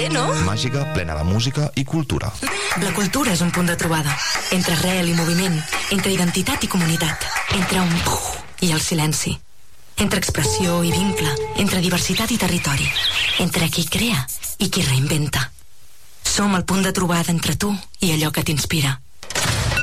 no? Màgica, plena de música i cultura. La cultura és un punt de trobada. Entre arrel i moviment, entre identitat i comunitat, entre un puf i el silenci. Entre expressió i vincle, entre diversitat i territori, entre qui crea i qui reinventa. Som el punt de trobada entre tu i allò que t'inspira.